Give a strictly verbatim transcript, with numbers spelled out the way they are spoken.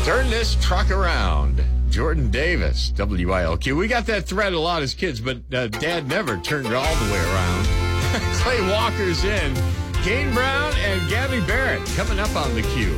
Turn this truck around. Jordan Davis, W I L Q. We got that thread a lot as kids, but uh, Dad never turned it all the way around. Clay Walker's in. Kane Brown and Gabby Barrett coming up on the Q.